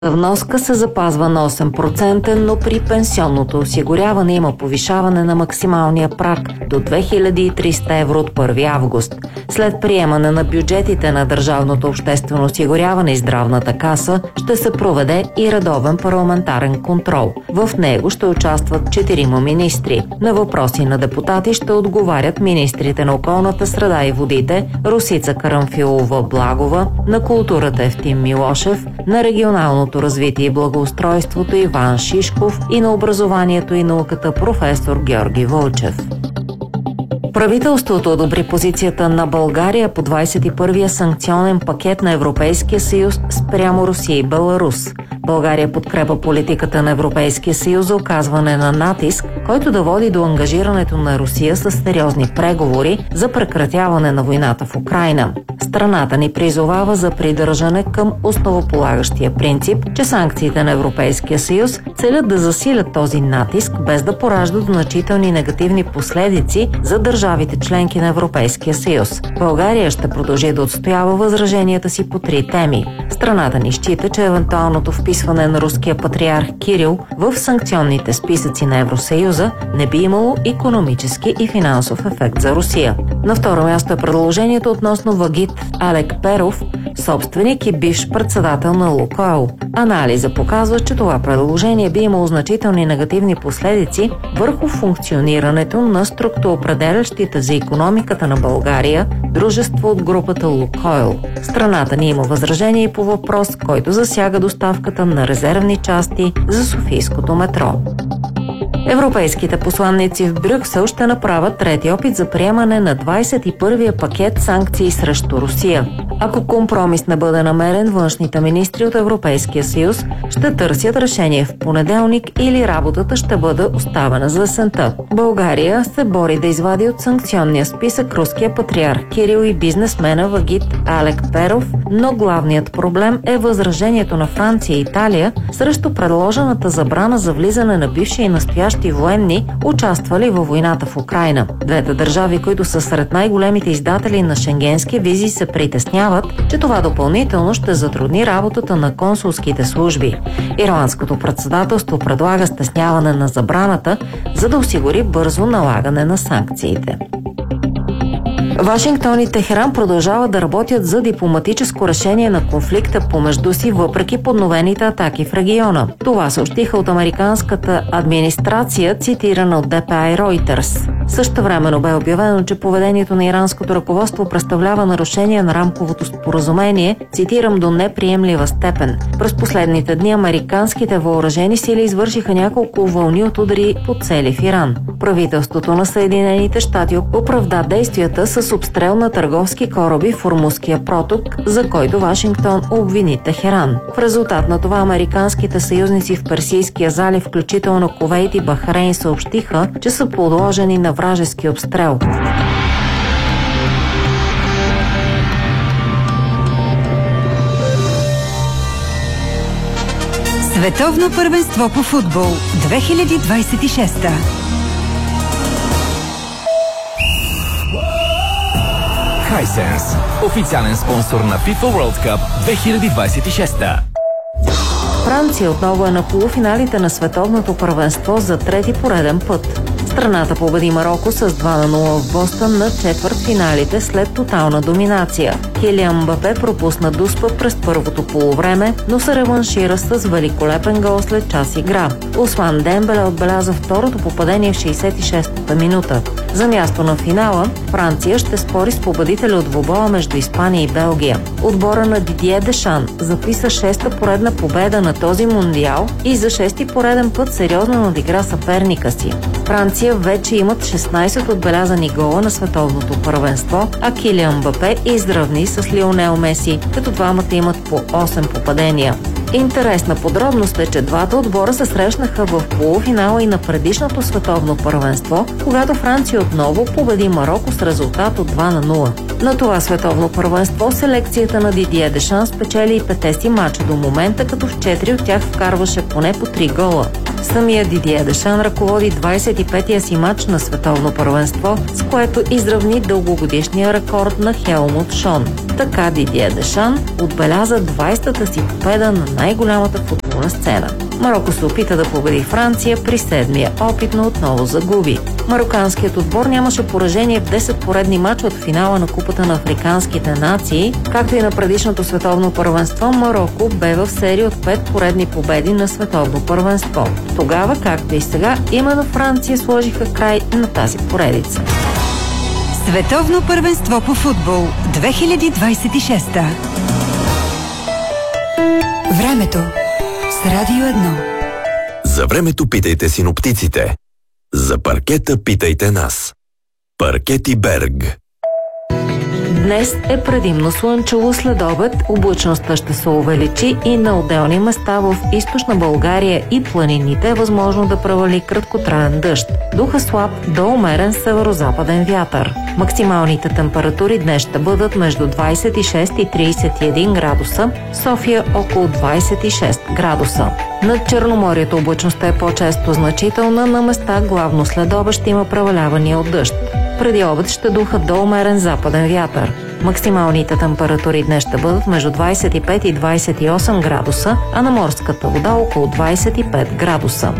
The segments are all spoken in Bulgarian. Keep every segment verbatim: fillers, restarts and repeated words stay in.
Вноска се запазва на осем процента, но при пенсионното осигуряване има повишаване на максималния праг до две хиляди и триста евро от първи август. След приемане на бюджетите на Държавното обществено осигуряване и Здравната каса ще се проведе и редовен парламентарен контрол. В него ще участват четирима министри. На въпроси на депутати ще отговарят министрите на околната среда и водите Росица Карамфилова-Благова, на културата Евтим Милошев, на регионалното развитие и благоустройството Иван Шишков и на образованието и науката професор Георги Вълчев. Правителството одобри позицията на България по двадесет и първия санкционен пакет на Европейския съюз спрямо Русия и Беларус. България подкрепа политиката на Европейския съюз за оказване на натиск, който да води до ангажирането на Русия с сериозни преговори за прекратяване на войната в Украйна. Страната ни призовава за придържане към основополагащия принцип, че санкциите на Европейския съюз целят да засилят този натиск, без да пораждат значителни негативни последици за държавите членки на Европейския съюз. България ще продължи да отстоява възраженията си по три теми. Страната ни счита, че евентуалното вписване на руския патриарх Кирил в санкционните списъци на Евросъюза не би имало икономически и финансов ефект за Русия. На второ място е предложението относно Вагит Алекперов, собственик и бивш председател на Лукойл. Анализа показва, че това предложение би имало значителни негативни последици върху функционирането на структуроопределящите за икономиката на България дружество от групата Лукойл. Страната ни има възражение и по въпрос, който засяга доставката на резервни части за софийското метро. Европейските посланници в Брюксел ще направят трети опит за приемане на двадесет и първия пакет санкции срещу Русия. Ако компромис не бъде намерен, външните министри от Европейския съюз ще търсят решение в понеделник или работата ще бъде оставена за есента. България се бори да извади от санкционния списък руския патриарх Кирил и бизнесмена Вагит Алекперов, но главният проблем е възражението на Франция и Италия срещу предложената забрана за влизане на бивши и настоящи военни, участвали във войната в Украйна. Двете държави, които са сред най-големите издатели на шенгенски визи, се притесняват, че това допълнително ще затрудни работата на консулските служби. Ирландското председателство предлага стесняване на забраната, за да осигури бързо налагане на санкциите. Вашингтон и Техеран продължават да работят за дипломатическо решение на конфликта помежду си, въпреки подновените атаки в региона. Това съобщиха от американската администрация, цитирана от Д П А и Reuters. Същевременно бе обявено, че поведението на иранското ръководство представлява нарушение на рамковото споразумение, цитирам, до неприемлива степен. През последните дни американските въоръжени сили извършиха няколко вълни от удари по цели в Иран. Правителството на Съединените щати оправда действията с обстрел на търговски кораби в Ормузския проток, за който Вашингтон обвини Техеран. В резултат на това американските съюзници в Персийския залив, включително Кувейт и Бахрейн, съобщиха, че са подложени на вражески обстрел. Световно първенство по футбол две хиляди двадесет и шеста. Hisense, официален спонсор на FIFA World Cup две хиляди двадесет и шеста. Франция отново е на полуфиналите на световното първенство за трети пореден път. Страната победи Мароко с два на нула в Бостън на четвъртфиналите след тотална доминация. Килиан Мбапе пропусна дуспа през първото полувреме, но се реваншира с великолепен гол след час игра. Усман Дембеле отбеляза второто попадение в шейсет и шестата минута. За място на финала Франция ще спори с победителя от двубоя между Испания и Белгия. Отбора на Дидие Дешан записа шеста поредна победа на този мундиал и за шести пореден път сериозно надигра съперника си. Франция вече имат шестнадесет отбелязани гола на световното първенство, а Килиан Мбапе изравни с Лионел Меси, като двамата имат по осем попадения. Интересна подробност е, че двата отбора се срещнаха в полуфинала и на предишното световно първенство, когато Франция отново победи Мароко с резултат от два на нула. На това световно първенство селекцията на Дидие Дешан спечели и петте си мача до момента, като в четири от тях вкарваше поне по три гола. Самия Дидие Дешан ръководи двадесет и петия си мач на световно първенство, с което изравни дългогодишния рекорд на Хелмут Шон. Така Дидие Дешан отбеляза двайсетата си победа на най-голямата футболна сцена. Мароко се опита да победи Франция при седмия опит, но отново загуби. Мароканският отбор нямаше поражение в десет поредни мача от финала на Купата на африканските нации, както и на предишното световно първенство. Мароко бе в серия от пет поредни победи на световно първенство. Тогава, както и сега, именно Франция сложиха край на тази поредица. Световно първенство по футбол две хиляди двайсет и шеста. Времето с Радио едно. За времето питайте синоптиците. За паркета питайте нас. Паркети Берг. Днес е предимно слънчево, след обед облачността ще се увеличи и на отделни места в източна България и планините е възможно да превали краткотраен дъжд. Духа слаб до умерен северо-западен вятър. Максималните температури днес ще бъдат между двайсет и шест и трийсет и един градуса, София около двайсет и шест градуса. Над Черноморието облачността е по-често значителна, на места главно след обед ще има превалявания от дъжд. Преди обед ще духа до умерен западен вятър. Максималните температури днес ще бъдат между двайсет и пет и двайсет и осем градуса, а на морската вода около двайсет и пет градуса.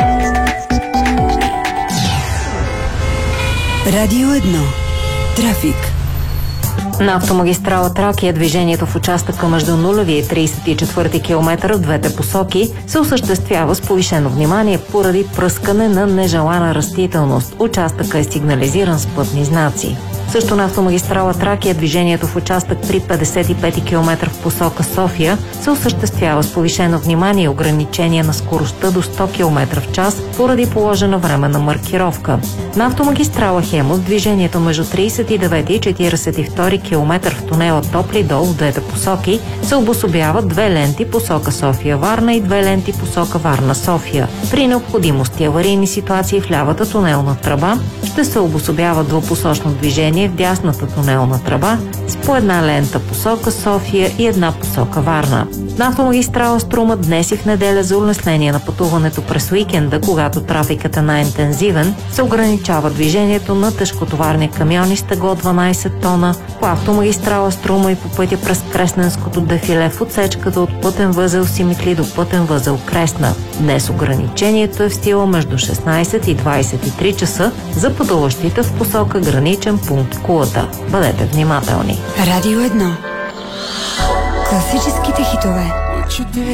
Радио едно. Трафик. На автомагистрала Тракия движението в участъка между нулевия и трийсет и четвърти километър в двете посоки се осъществява с повишено внимание поради пръскане на нежелана растителност. Участъка е сигнализиран с пътни знаци. Също на автомагистрала Тракия движението в участък при петдесет и пети километър в посока София се осъществява с повишено внимание и ограничение на скоростта до сто километра в час поради положена временна маркировка. На автомагистрала Хемус движението между трийсет и девети и четирийсет и втори километър в тунела Топли дол в двете посоки се обособяват две ленти посока София-Варна и две ленти посока Варна-София. При необходимост и аварийни ситуации в лявата тунелна тръба ще се обособява двупосочно движение в дясната тунелна тръба с по една лента посока София и една посока Варна. На автомагистрала Струма днес и в неделя за улеснение на пътуването през уикенда, когато трафикът е най-интензивен, се ограничава движението на тежкотоварни камиони с тегло дванайсет тона по автомагистрала Струма и по пътя през Кресненското дефиле в отсечката от пътен възел Симитли до пътен възел Кресна. Днес ограничението е в сила между шестнайсет и двайсет и три часа за пътуващите в посока граничен пункт Кулата. Бъдете внимателни. Радио едно. Класическите хитове.